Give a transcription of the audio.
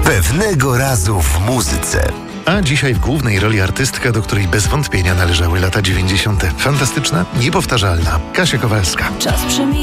Pewnego razu w muzyce. A dzisiaj w głównej roli artystka, do której bez wątpienia należały lata 90. Fantastyczna, niepowtarzalna Kasia Kowalska. Czas